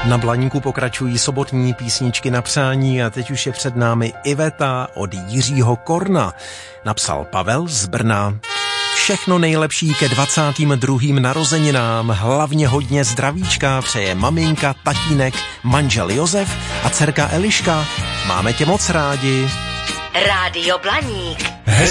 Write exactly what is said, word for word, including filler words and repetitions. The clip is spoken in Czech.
Na Blaníku pokračují sobotní písničky na přání a teď už je před námi Iveta od Jiřího Korna. Napsal Pavel z Brna. Všechno nejlepší ke dvacátým druhým narozeninám, hlavně hodně zdravíčka přeje maminka, tatínek, manžel Josef a dcerka Eliška. Máme tě moc rádi. Rádio Blaník.